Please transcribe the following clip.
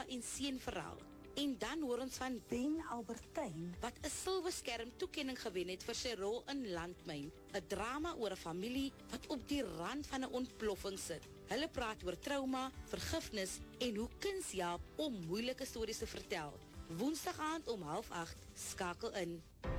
en seun verhaal. En dan hoor ons van Ben Albertyn, wat 'n silwerskerm toekenning gewen het vir sy rol in Landmyn, 'n drama oor 'n familie wat op die rand van 'n ontploffing sit. Hulle praat oor trauma, vergifnis en hoe kuns help om moeilike stories te vertel. Woensdag aand om 7:30, skakel in.